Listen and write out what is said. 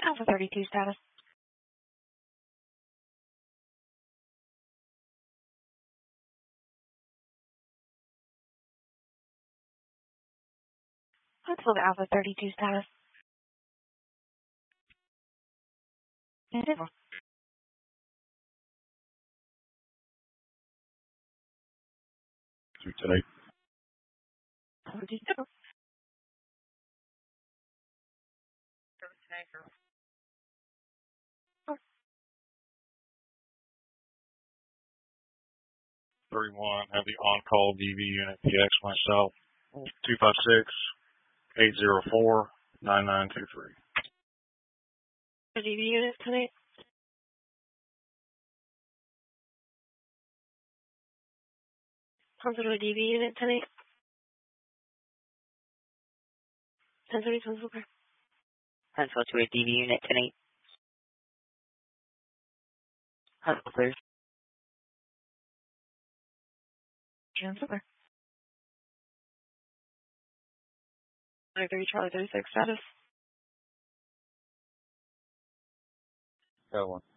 Alpha 32 status. Let's look at Alpha 32 status. Negative. 210-8. Alpha 32. 31, have the on-call DV unit PX myself, 256-804-9923. The DV unit tonight. Cancel to a DV unit tonight. 1030 cancel. Cancel to a DV unit tonight. Cancel clear. Cancel. 30 Charlie 36 status. Got one.